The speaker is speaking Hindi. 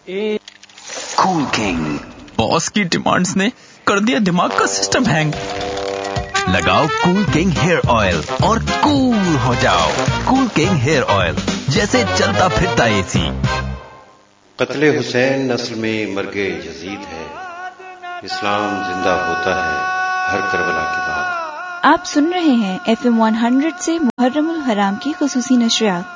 कूल किंग, बॉस की डिमांड्स ने कर दिया दिमाग का सिस्टम हैंग। लगाओ कूल किंग हेयर ऑयल और कूल हो जाओ। कूल किंग हेयर ऑयल, जैसे चलता फिरता एसी। कत्ले हुसैन नस्ल में मर्गे यजीद है, इस्लाम जिंदा होता है हर करबला के बाद। आप सुन रहे हैं FM 100 से मुहर्रमुल हराम की खुसूसी नशरियात।